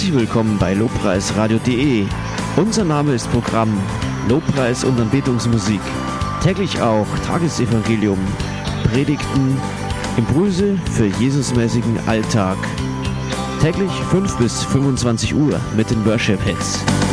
Herzlich willkommen bei lobpreisradio.de. Unser Name ist Programm Lobpreis und Anbetungsmusik. Täglich auch Tagesevangelium, Predigten, Impulse für Jesusmäßigen Alltag. Täglich 5 bis 25 Uhr mit den Worship Hits.